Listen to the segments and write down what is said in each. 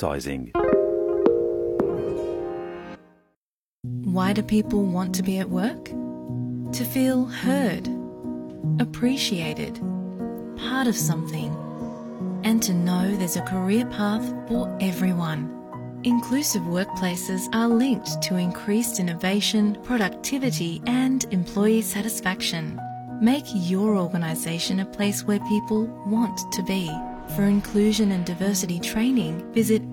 advertising. Why do people want to be at work? To feel heard, appreciated, part of something, and to know there's a career path for everyone. Inclusive workplaces are linked to increased innovation, productivity, and employee satisfaction. Make your organisation a place where people want to be. For inclusion and diversity training, visit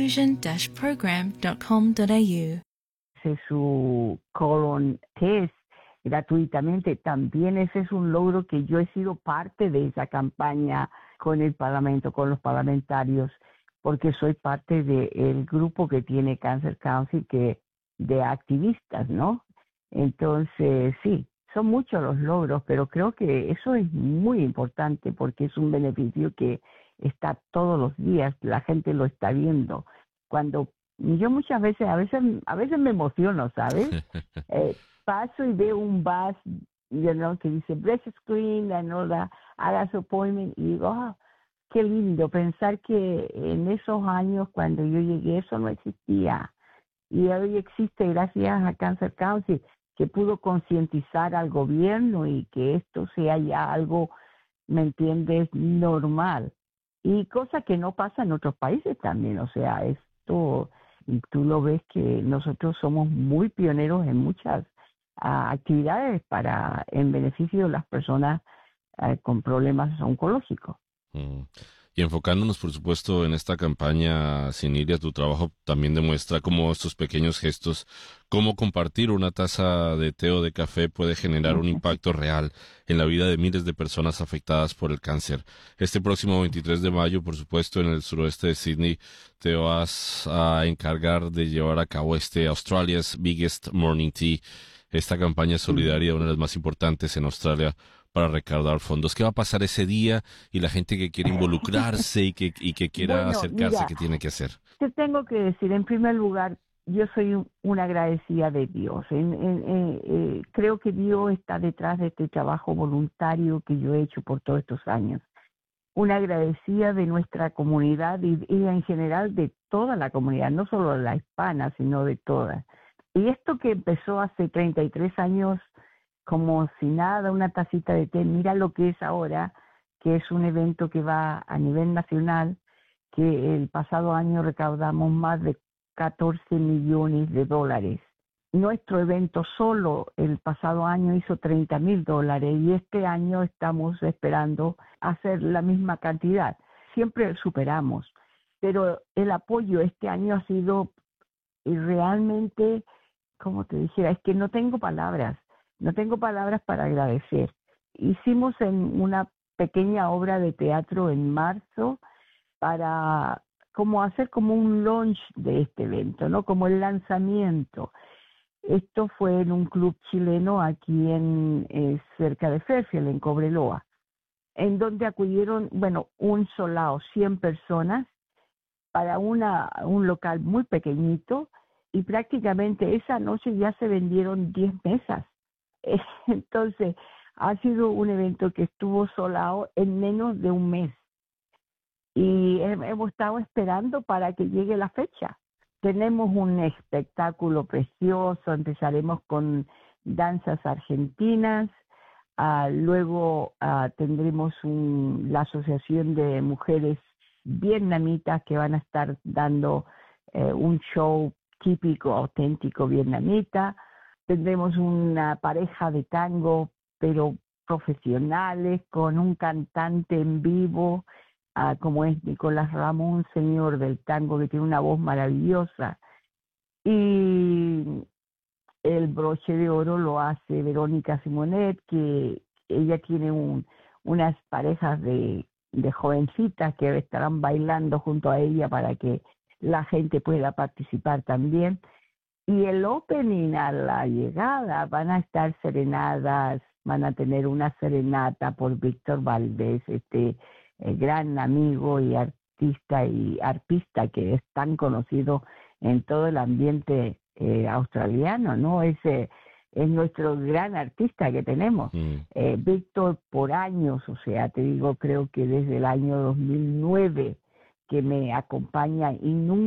inclusion-program.com.au. Su colon test gratuitamente. También ese es un logro que yo he sido parte de esa campaña con el Parlamento, con los parlamentarios, porque soy parte del grupo que tiene Cancer Council de activistas, ¿no? Entonces, sí, son muchos los logros, pero creo que eso es muy importante porque es un beneficio que está todos los días, la gente lo está viendo. Cuando yo muchas veces, a veces me emociono, ¿sabes? Paso y veo un bus, que dice Breast Screen, haga su appointment, y digo, qué lindo pensar que en esos años cuando yo llegué eso no existía. Y hoy existe gracias a Cancer Council, que pudo concientizar al gobierno y que esto sea ya algo, ¿me entiendes?, normal. Y cosa que no pasa en otros países también, o sea, esto, tú lo ves que nosotros somos muy pioneros en muchas actividades en beneficio de las personas con problemas oncológicos. Y enfocándonos, por supuesto, en esta campaña, Siniria, tu trabajo también demuestra cómo estos pequeños gestos, cómo compartir una taza de té o de café puede generar un impacto real en la vida de miles de personas afectadas por el cáncer. Este próximo 23 de mayo, por supuesto, en el suroeste de Sydney, te vas a encargar de llevar a cabo Australia's Biggest Morning Tea, esta campaña solidaria, una de las más importantes en Australia, para recaudar fondos. ¿Qué va a pasar ese día? Y la gente que quiere involucrarse y que quiera acercarse, mira, ¿qué tiene que hacer? Te tengo que decir, en primer lugar, yo soy una agradecida de Dios. Creo que Dios está detrás de este trabajo voluntario que yo he hecho por todos estos años. Una agradecida de nuestra comunidad y en general de toda la comunidad, no solo la hispana, sino de todas. Y esto que empezó hace 33 años como si nada, una tacita de té, mira lo que es ahora, que es un evento que va a nivel nacional, que el pasado año recaudamos más de 14 millones de dólares. Nuestro evento solo el pasado año hizo $30,000 y este año estamos esperando hacer la misma cantidad. Siempre superamos, pero el apoyo este año ha sido realmente, como te dijera, es que no tengo palabras para agradecer. Hicimos una pequeña obra de teatro en marzo para hacer como un launch de este evento, ¿no? Como el lanzamiento. Esto fue en un club chileno aquí cerca de Fairfield, en Cobreloa, en donde acudieron, un solao, 100 personas para un local muy pequeñito, y prácticamente esa noche ya se vendieron 10 mesas. Entonces, ha sido un evento que estuvo solado en menos de un mes. Y hemos estado esperando para que llegue la fecha. Tenemos un espectáculo precioso, empezaremos con danzas argentinas, luego tendremos la Asociación de Mujeres Vietnamitas que van a estar dando un show típico, auténtico vietnamita. Tendremos una pareja de tango, pero profesionales, con un cantante en vivo, como es Nicolás Ramón, señor del tango, que tiene una voz maravillosa. Y el broche de oro lo hace Verónica Simonet, que ella tiene unas parejas de jovencitas que estarán bailando junto a ella para que la gente pueda participar también. Y el opening, a la llegada, van a estar serenadas, van a tener una serenata por Víctor Valdés, gran amigo y artista y arpista que es tan conocido en todo el ambiente australiano, ¿no? Es nuestro gran artista que tenemos. Víctor, por años, o sea, te digo, creo que desde el año 2009 que me acompaña y nunca